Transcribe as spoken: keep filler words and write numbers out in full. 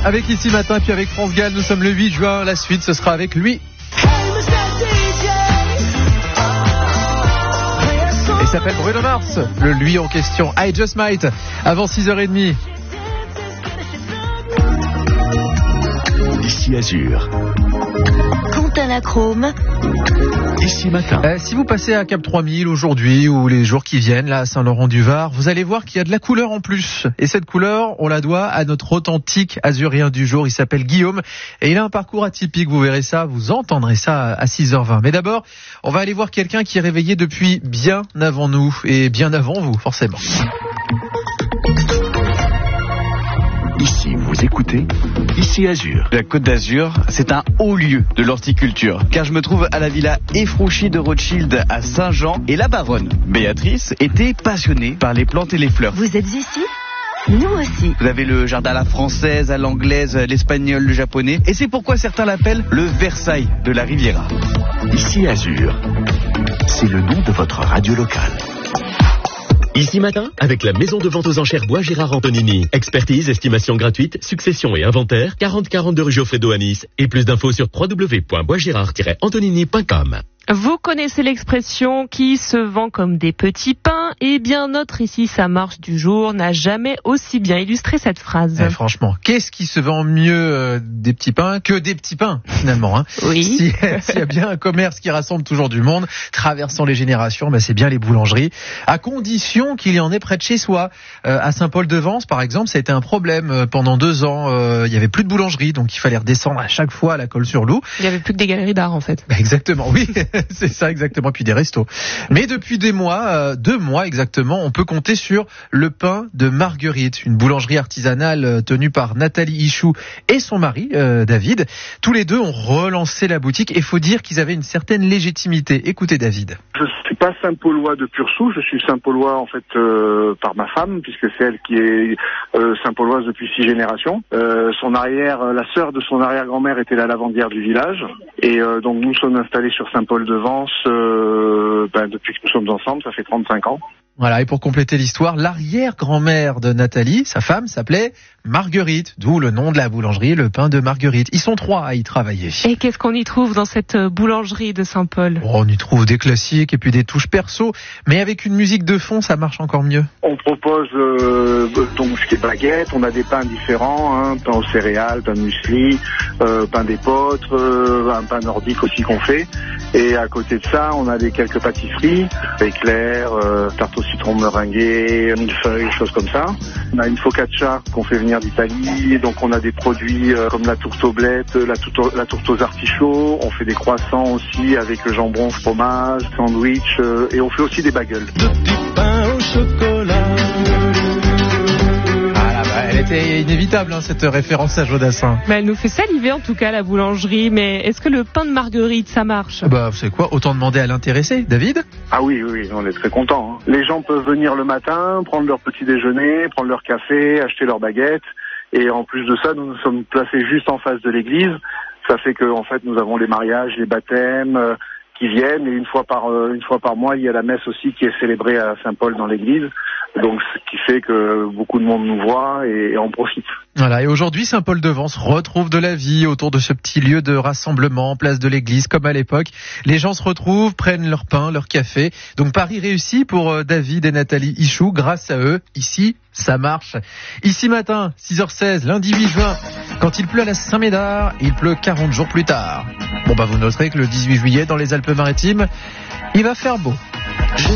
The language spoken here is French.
avec Ici Matin, puis avec France Gall. Nous sommes le huit juin. La suite, ce sera avec lui. Il s'appelle Bruno Mars, le lui en question. I Just Might, avant six heures trente. Ici Azur. Quentin Lachrome. Ici Matin. Euh, si vous passez à Cap trois mille aujourd'hui ou les jours qui viennent, là à Saint-Laurent-du-Var, vous allez voir qu'il y a de la couleur en plus. Et cette couleur, on la doit à notre authentique azurien du jour. Il s'appelle Guillaume et il a un parcours atypique. Vous verrez ça, vous entendrez ça à six heures vingt. Mais d'abord, on va aller voir quelqu'un qui est réveillé depuis bien avant nous et bien avant vous, forcément. Ici, vous écoutez Ici Azur. La Côte d'Azur, c'est un haut lieu de l'horticulture, car je me trouve à la villa Effrouchie de Rothschild à Saint-Jean, et la baronne, Béatrice, était passionnée par les plantes et les fleurs. Vous êtes ici ? Nous aussi. Vous avez le jardin à la française, à l'anglaise, l'espagnol, le japonais, et c'est pourquoi certains l'appellent le Versailles de la Riviera. Ici Azur, c'est le nom de votre radio locale. Ici Matin, avec la maison de vente aux enchères Bois Gérard Antonini. Expertise, estimation gratuite, succession et inventaire, quarante quarante-deux rue Geoffrey-d'Eau à Nice. Et plus d'infos sur w w w point bois gérard tiret antonini point com. Vous connaissez l'expression qui se vend comme des petits pains. Eh bien, notre Ici ça marche du jour n'a jamais aussi bien illustré cette phrase. Eh, franchement, qu'est-ce qui se vend mieux euh, des petits pains que des petits pains, finalement, hein. Oui. Si, s'il y a bien un commerce qui rassemble toujours du monde, traversant les générations, bah, c'est bien les boulangeries, à condition qu'il y en ait près de chez soi. Euh, à Saint-Paul-de-Vence, par exemple, ça a été un problème. Euh, pendant deux ans, euh, il y avait plus de boulangerie, donc il fallait redescendre à chaque fois à la Colle-sur-Loup. Il y avait plus que des galeries d'art, en fait. Bah, exactement, oui. C'est ça exactement, puis des restos. Mais depuis des mois, euh, deux mois exactement, on peut compter sur le pain de Marguerite, une boulangerie artisanale euh, tenue par Nathalie Ichou et son mari euh, David. Tous les deux ont relancé la boutique et faut dire qu'ils avaient une certaine légitimité. Écoutez David. Je suis pas Saint-Paulois de pur souche, je suis Saint-Paulois en fait euh, par ma femme, puisque c'est elle qui est euh, Saint-Pauloise depuis six générations. Euh, son arrière, la sœur de son arrière-grand-mère était la lavandière du village, et euh, donc nous sommes installés sur Saint-Paul-de-Vence euh, ben, depuis que nous sommes ensemble, ça fait trente-cinq ans. Voilà, et pour compléter l'histoire, l'arrière-grand-mère de Nathalie, sa femme, s'appelait Marguerite, d'où le nom de la boulangerie, le pain de Marguerite. Ils sont trois à y travailler. Et qu'est-ce qu'on y trouve dans cette boulangerie de Saint-Paul ? Oh, on y trouve des classiques et puis des touches perso, mais avec une musique de fond, ça marche encore mieux. On propose euh, donc ce qui est baguette, on a des pains différents, hein, pain aux céréales, pain de muesli, euh, pain d'épeautre, euh, un pain nordique aussi qu'on fait. Et à côté de ça, on a des quelques pâtisseries, éclairs, euh, tarte au citron meringuée, millefeuille, choses comme ça. On a une focaccia qu'on fait venir d'Italie, donc on a des produits euh, comme la tourte aux blettes, la tourte, la tourte aux artichauts, on fait des croissants aussi avec le jambon, fromage, sandwich, euh, et on fait aussi des bagels. De petits pains au chocolat. Elle était inévitable, hein, cette référence à Jodassin. Bah, elle nous fait saliver en tout cas la boulangerie, mais est-ce que le pain de Marguerite ça marche ? Bah, vous savez quoi, autant demander à l'intéressé, David ? Ah oui, oui, oui, on est très contents. Hein. Les gens peuvent venir le matin, prendre leur petit déjeuner, prendre leur café, acheter leur baguette, et en plus de ça, nous nous sommes placés juste en face de l'église. Ça fait que en fait, nous avons les mariages, les baptêmes euh, qui viennent, et une fois par euh, une fois par mois, il y a la messe aussi qui est célébrée à Saint-Paul dans l'église. Donc, ce qui fait que beaucoup de monde nous voit et, et en profite. Voilà, et aujourd'hui, Saint-Paul-de-Vence retrouve de la vie autour de ce petit lieu de rassemblement, place de l'église, comme à l'époque. Les gens se retrouvent, prennent leur pain, leur café. Donc, Paris réussi pour David et Nathalie Ichou. Grâce à eux, ici, ça marche. Ici matin, six heures seize, lundi huit juin, quand il pleut à la Saint-Médard, il pleut quarante jours plus tard. Bon, bah, vous noterez que le dix-huit juillet, dans les Alpes-Maritimes, il va faire beau. Je